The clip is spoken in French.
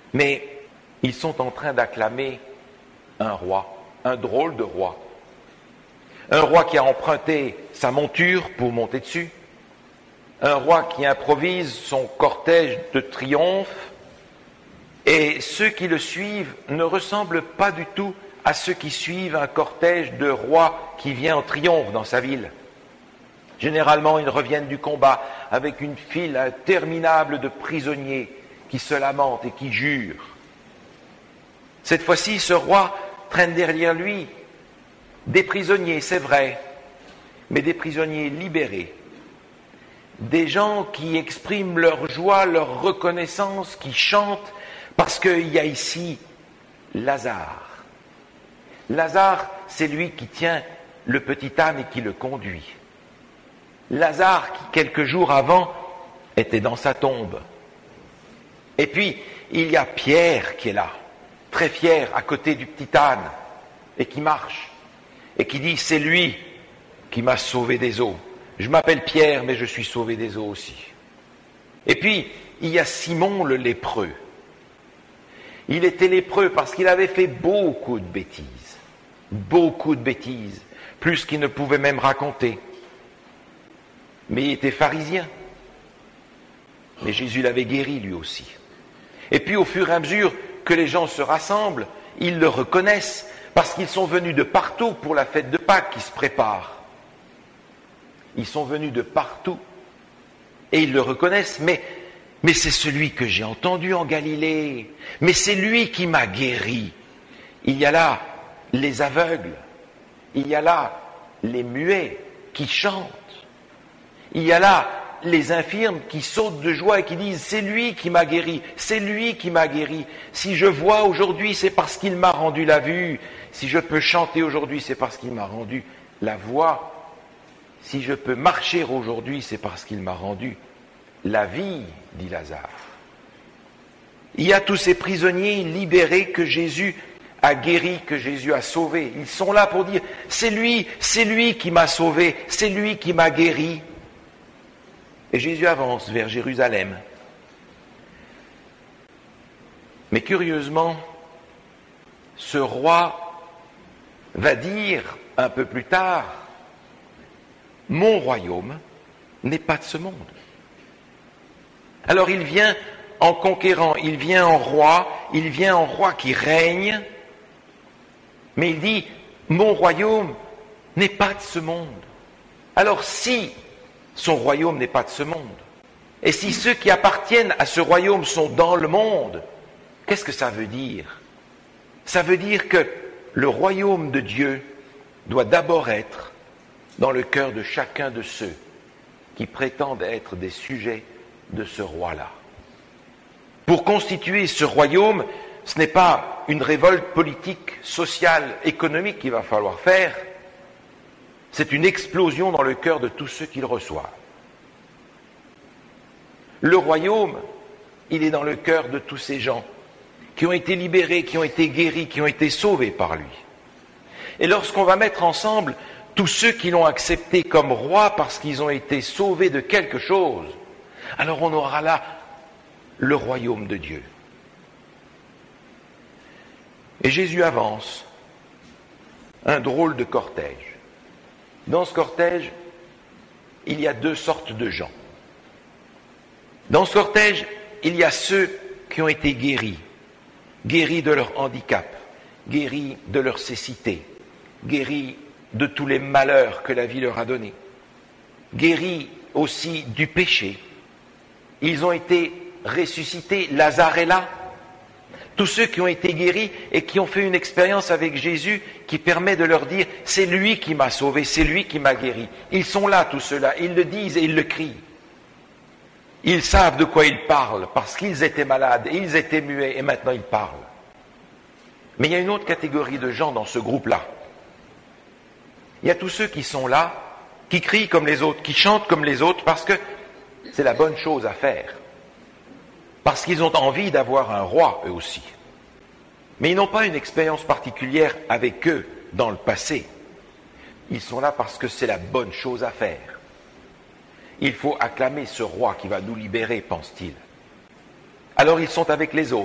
Mais ils sont en train d'acclamer un roi, un drôle de roi. Un roi qui a emprunté sa monture pour monter dessus. Un roi qui improvise son cortège de triomphe. Et ceux qui le suivent ne ressemblent pas du tout à ceux qui suivent un cortège de rois qui vient en triomphe dans sa ville. Généralement, ils reviennent du combat avec une file interminable de prisonniers qui se lamentent et qui jurent. Cette fois-ci, ce roi traîne derrière lui des prisonniers, c'est vrai, mais des prisonniers libérés. Des gens qui expriment leur joie, leur reconnaissance, qui chantent, parce qu'il y a ici Lazare. Lazare, c'est lui qui tient le petit âne et qui le conduit. Lazare, qui quelques jours avant était dans sa tombe. Et puis, il y a Pierre qui est là, très fier, à côté du petit âne, et qui marche, et qui dit, c'est lui qui m'a sauvé des eaux. Je m'appelle Pierre, mais je suis sauvé des eaux aussi. Et puis, il y a Simon le lépreux. Il était lépreux parce qu'il avait fait beaucoup de bêtises, plus qu'il ne pouvait même raconter. Mais il était pharisien. Mais Jésus l'avait guéri lui aussi. Et puis au fur et à mesure que les gens se rassemblent, ils le reconnaissent parce qu'ils sont venus de partout pour la fête de Pâques qui se prépare. Ils sont venus de partout et ils le reconnaissent, mais c'est celui que j'ai entendu en Galilée, mais c'est lui qui m'a guéri. Il y a là les aveugles, il y a là les muets qui chantent, il y a là les infirmes qui sautent de joie et qui disent « c'est lui qui m'a guéri, c'est lui qui m'a guéri. Si je vois aujourd'hui, c'est parce qu'il m'a rendu la vue. Si je peux chanter aujourd'hui, c'est parce qu'il m'a rendu la voix. Si je peux marcher aujourd'hui, c'est parce qu'il m'a rendu la vie, dit Lazare. » Il y a tous ces prisonniers libérés que Jésus a guéris, que Jésus a sauvés. Ils sont là pour dire « c'est lui qui m'a sauvé, c'est lui qui m'a guéri. » Et Jésus avance vers Jérusalem. Mais curieusement, ce roi va dire un peu plus tard, « Mon royaume n'est pas de ce monde. » Alors il vient en conquérant, il vient en roi qui règne, mais il dit, « Mon royaume n'est pas de ce monde. » Alors si son royaume n'est pas de ce monde, et si ceux qui appartiennent à ce royaume sont dans le monde, qu'est-ce que ça veut dire? Ça veut dire que le royaume de Dieu doit d'abord être dans le cœur de chacun de ceux qui prétendent être des sujets de ce roi-là. Pour constituer ce royaume, ce n'est pas une révolte politique, sociale, économique qu'il va falloir faire, c'est une explosion dans le cœur de tous ceux qui le reçoivent. Le royaume, il est dans le cœur de tous ces gens qui ont été libérés, qui ont été guéris, qui ont été sauvés par lui. Et lorsqu'on va mettre ensemble tous ceux qui l'ont accepté comme roi parce qu'ils ont été sauvés de quelque chose, alors on aura là le royaume de Dieu. Et Jésus avance, un drôle de cortège. Dans ce cortège, il y a deux sortes de gens. Dans ce cortège, il y a ceux qui ont été guéris de leur handicap, guéris de leur cécité, guéris de tous les malheurs que la vie leur a donnés, guéris aussi du péché. Ils ont été ressuscités, Lazare est là. Tous ceux qui ont été guéris et qui ont fait une expérience avec Jésus qui permet de leur dire « c'est lui qui m'a sauvé, c'est lui qui m'a guéri ». Ils sont là, tous ceux-là, ils le disent et ils le crient. Ils savent de quoi ils parlent parce qu'ils étaient malades, et ils étaient muets et maintenant ils parlent. Mais il y a une autre catégorie de gens dans ce groupe-là. Il y a tous ceux qui sont là, qui crient comme les autres, qui chantent comme les autres parce que c'est la bonne chose à faire. Parce qu'ils ont envie d'avoir un roi, eux aussi. Mais ils n'ont pas une expérience particulière avec eux dans le passé. Ils sont là parce que c'est la bonne chose à faire. Il faut acclamer ce roi qui va nous libérer, pense-t-il. Alors ils sont avec les autres.